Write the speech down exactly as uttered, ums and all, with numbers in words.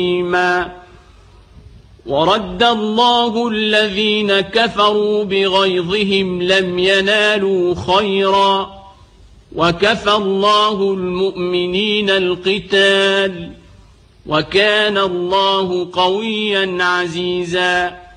ورد الله الذين كفروا بغيظهم لم ينالوا خيرا وكفى الله المؤمنين القتال وكان الله قويا عزيزا